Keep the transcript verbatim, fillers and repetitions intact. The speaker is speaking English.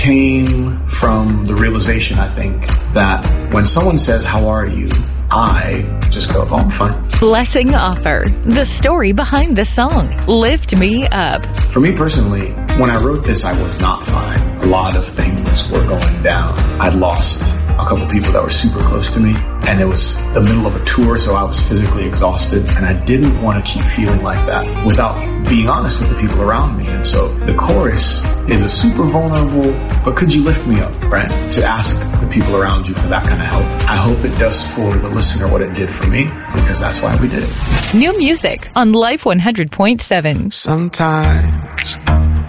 came from the realization, I think, that when someone says, "How are you?" I just go, "Oh, I'm fine." Blessing Offor, the story behind the song, Lift Me Up. For me personally, when I wrote this, I was not fine. A lot of things were going down. I'd lost a couple people that were super close to me, and it was the middle of a tour, so I was physically exhausted, and I didn't want to keep feeling like that without being honest with the people around me. And so the chorus is a super vulnerable, but could you lift me up, right? To ask the people around you for that kind of help. I hope it does for the listener what it did for me, because that's why we did it. New music on Life one hundred point seven. Sometimes